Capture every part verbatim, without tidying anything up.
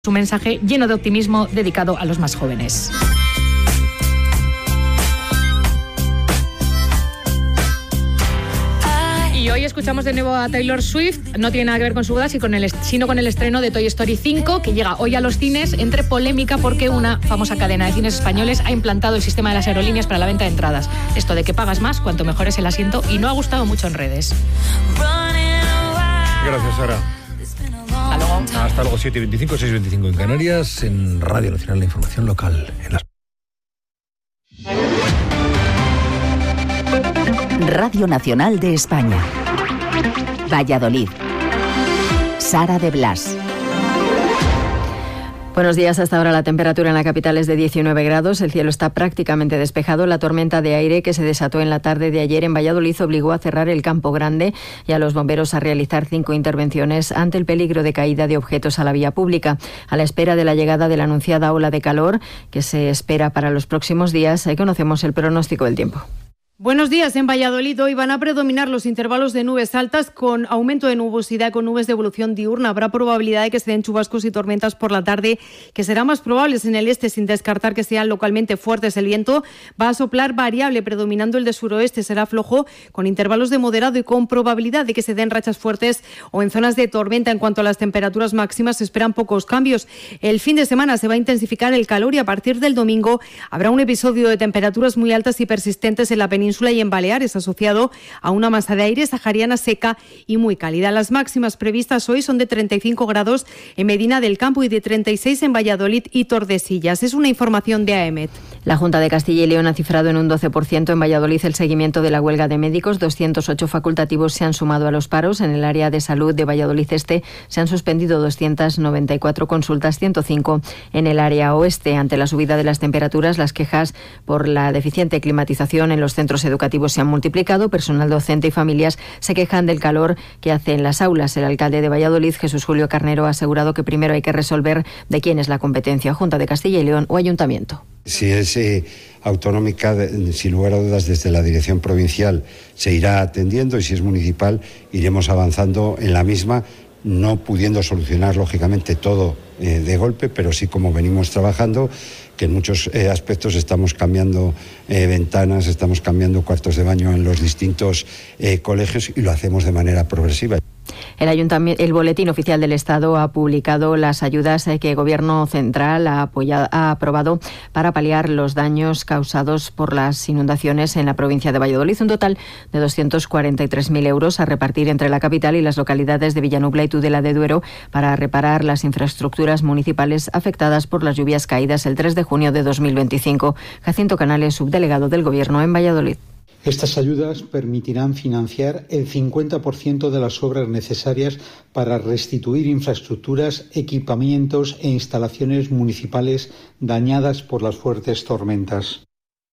Su mensaje lleno de optimismo dedicado a los más jóvenes. Y hoy escuchamos de nuevo a Taylor Swift. No tiene nada que ver con su boda, sino con el, sino con el estreno de Toy Story cinco, que llega hoy a los cines, entre polémica porque una famosa cadena de cines españoles ha implantado el sistema de las aerolíneas para la venta de entradas. Esto de que pagas más cuanto mejor es el asiento, y no ha gustado mucho en redes. Gracias, Sara. Hasta luego. Hasta luego, siete y veinticinco, seis y veinticinco en Canarias, en Radio Nacional, la información local. En las... Radio Nacional de España. Valladolid. Sara de Blas. Buenos días. Hasta ahora la temperatura en la capital es de diecinueve grados. El cielo está prácticamente despejado. La tormenta de aire que se desató en la tarde de ayer en Valladolid obligó a cerrar el Campo Grande y a los bomberos a realizar cinco intervenciones ante el peligro de caída de objetos a la vía pública. A la espera de la llegada de la anunciada ola de calor que se espera para los próximos días, conocemos el pronóstico del tiempo. Buenos días. En Valladolid hoy van a predominar los intervalos de nubes altas con aumento de nubosidad con nubes de evolución diurna. Habrá probabilidad de que se den chubascos y tormentas por la tarde, que serán más probables en el este, sin descartar que sean localmente fuertes. El viento va a soplar variable, predominando el de suroeste. Será flojo, con intervalos de moderado y con probabilidad de que se den rachas fuertes o en zonas de tormenta. En cuanto a las temperaturas máximas, se esperan pocos cambios. El fin de semana se va a intensificar el calor y a partir del domingo habrá un episodio de temperaturas muy altas y persistentes en la península y en Baleares, asociado a una masa de aire sahariana seca y muy cálida. Las máximas previstas hoy son de treinta y cinco grados en Medina del Campo y de treinta y seis en Valladolid y Tordesillas. Es una información de AEMET. La Junta de Castilla y León ha cifrado en un doce por ciento en Valladolid el seguimiento de la huelga de médicos. doscientos ocho facultativos se han sumado a los paros. En el área de salud de Valladolid Este se han suspendido doscientas noventa y cuatro consultas, ciento cinco en el área oeste. Ante la subida de las temperaturas, las quejas por la deficiente climatización en los centros educativos se han multiplicado. Personal docente y familias se quejan del calor que hace en las aulas. El alcalde de Valladolid, Jesús Julio Carnero, ha asegurado que primero hay que resolver de quién es la competencia, Junta de Castilla y León o Ayuntamiento. Si es eh, autonómica, sin lugar a dudas, desde la dirección provincial se irá atendiendo, y si es municipal iremos avanzando en la misma, no pudiendo solucionar lógicamente todo eh, de golpe, pero sí como venimos trabajando, que en muchos eh, aspectos estamos cambiando eh, ventanas, estamos cambiando cuartos de baño en los distintos eh, colegios, y lo hacemos de manera progresiva. El, ayuntamiento, el Boletín Oficial del Estado ha publicado las ayudas que el Gobierno Central ha, apoyado, ha aprobado para paliar los daños causados por las inundaciones en la provincia de Valladolid. Un total de doscientos cuarenta y tres mil euros a repartir entre la capital y las localidades de Villanubla y Tudela de Duero para reparar las infraestructuras municipales afectadas por las lluvias caídas el tres de junio de dos mil veinticinco. Jacinto Canales, subdelegado del Gobierno en Valladolid. Estas ayudas permitirán financiar el cincuenta por ciento de las obras necesarias para restituir infraestructuras, equipamientos e instalaciones municipales dañadas por las fuertes tormentas.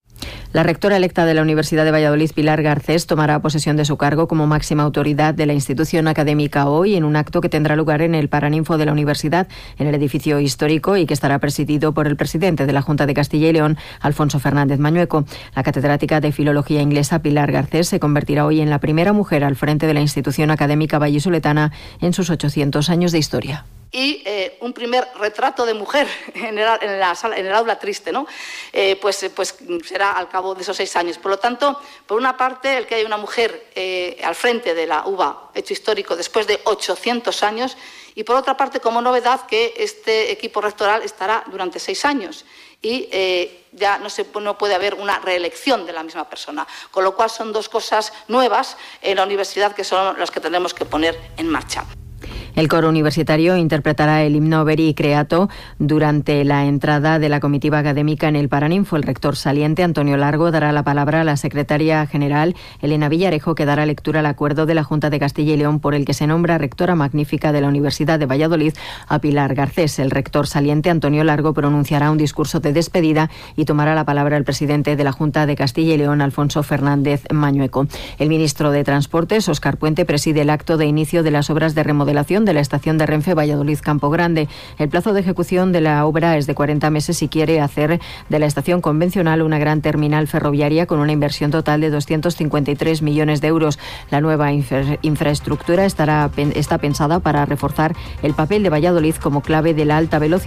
La rectora electa de la Universidad de Valladolid, Pilar Garcés, tomará posesión de su cargo como máxima autoridad de la institución académica hoy en un acto que tendrá lugar en el Paraninfo de la Universidad, en el edificio histórico, y que estará presidido por el presidente de la Junta de Castilla y León, Alfonso Fernández Mañueco. La catedrática de Filología Inglesa, Pilar Garcés, se convertirá hoy en la primera mujer al frente de la institución académica vallisoletana en sus ochocientos años de historia. Y eh, un primer retrato de mujer en el, en la sala, en el aula triste, ¿no? Eh, pues, pues será al cabo de esos seis años. Por lo tanto, por una parte, el que haya una mujer eh, al frente de la U B A, hecho histórico, después de ochocientos años, y por otra parte, como novedad, que este equipo rectoral estará durante seis años. Y eh, ya no, se, no puede haber una reelección de la misma persona. Con lo cual son dos cosas nuevas en la universidad que son las que tenemos que poner en marcha. El coro universitario interpretará el himno Veri Creato durante la entrada de la comitiva académica en el Paraninfo. El rector saliente, Antonio Largo, dará la palabra a la secretaria general, Elena Villarejo, que dará lectura al acuerdo de la Junta de Castilla y León por el que se nombra rectora magnífica de la Universidad de Valladolid a Pilar Garcés. El rector saliente, Antonio Largo, pronunciará un discurso de despedida y tomará la palabra el presidente de la Junta de Castilla y León, Alfonso Fernández Mañueco. El ministro de Transportes, Óscar Puente, preside el acto de inicio de las obras de remodelación de la estación de Renfe Valladolid-Campo Grande. El plazo de ejecución de la obra es de cuarenta meses y quiere hacer de la estación convencional una gran terminal ferroviaria con una inversión total de doscientos cincuenta y tres millones de euros. La nueva infra- infraestructura estará, está pensada para reforzar el papel de Valladolid como clave de la alta velocidad